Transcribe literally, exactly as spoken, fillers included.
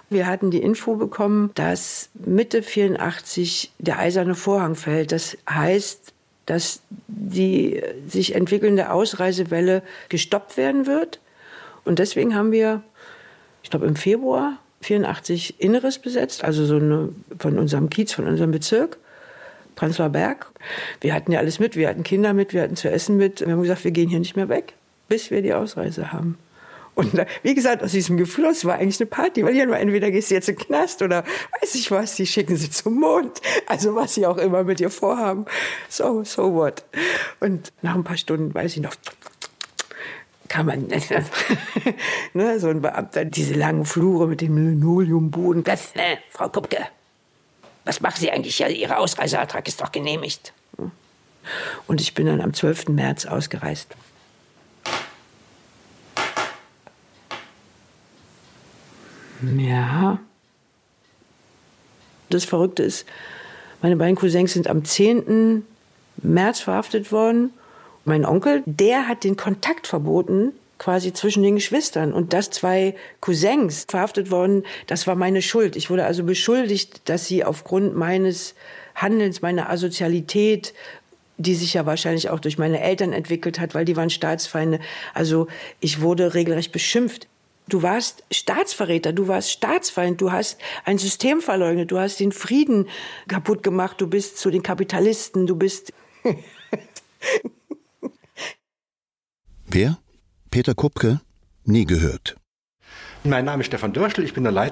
Wir hatten die Info bekommen, dass Mitte vierundachtzig der eiserne Vorhang fällt. Das heißt, dass die sich entwickelnde Ausreisewelle gestoppt werden wird. Und deswegen haben wir, ich glaube im Februar vierundachtzig Inneres besetzt, also so eine, von unserem Kiez, von unserem Bezirk, Prenzlauer Berg. Wir hatten ja alles mit, wir hatten Kinder mit, wir hatten zu essen mit. Wir haben gesagt, wir gehen hier nicht mehr weg, bis wir die Ausreise haben. Und wie gesagt, aus diesem Gefluss war eigentlich eine Party, weil hier nur entweder gehst du jetzt in den Knast oder weiß ich was, die schicken sie zum Mond. Also was sie auch immer mit ihr vorhaben. So, so what. Und nach ein paar Stunden, weiß ich noch, kann man, ne, so ein Beamter, diese langen Flure mit dem Linoleumboden. Das, äh, Frau Kupke, was machen Sie eigentlich? Ja, Ihr Ausreiseantrag ist doch genehmigt. Und ich bin dann am zwölften März ausgereist. Ja. Das Verrückte ist, meine beiden Cousins sind am zehnten März verhaftet worden. Mein Onkel, der hat den Kontakt verboten, quasi zwischen den Geschwistern. Und dass zwei Cousins verhaftet worden, das war meine Schuld. Ich wurde also beschuldigt, dass sie aufgrund meines Handelns, meiner Asozialität, die sich ja wahrscheinlich auch durch meine Eltern entwickelt hat, weil die waren Staatsfeinde. Also ich wurde regelrecht beschimpft. Du warst Staatsverräter, du warst Staatsfeind, du hast ein System verleugnet, du hast den Frieden kaputt gemacht, du bist zu den Kapitalisten, du bist... Wer? Peter Kupke? Nie gehört. Mein Name ist Stefan Dörschel, ich bin der Leiter